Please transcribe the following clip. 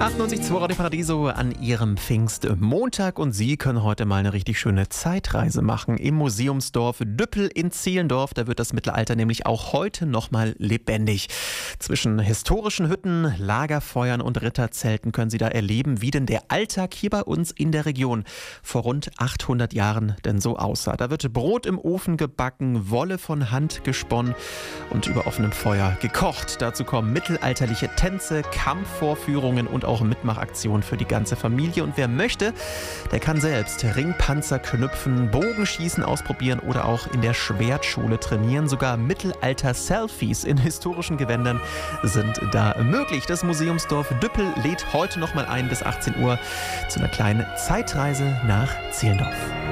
98.2 Radio Paradiso an Ihrem Pfingstmontag und Sie können heute mal eine richtig schöne Zeitreise machen im Museumsdorf Düppel in Zehlendorf. Da wird das Mittelalter nämlich auch heute nochmal lebendig. Zwischen historischen Hütten, Lagerfeuern und Ritterzelten können Sie da erleben, wie denn der Alltag hier bei uns in der Region vor rund 800 Jahren denn so aussah. Da wird Brot im Ofen gebacken, Wolle von Hand gesponnen und über offenem Feuer gekocht. Dazu kommen mittelalterliche Tänze, Kampfvorführungen und auch Mitmachaktionen für die ganze Familie. Und wer möchte, der kann selbst Ringpanzer knüpfen, Bogenschießen ausprobieren oder auch in der Schwertschule trainieren. Sogar Mittelalter-Selfies in historischen Gewändern sind da möglich. Das Museumsdorf Düppel lädt heute nochmal ein bis 18 Uhr zu einer kleinen Zeitreise nach Zehlendorf.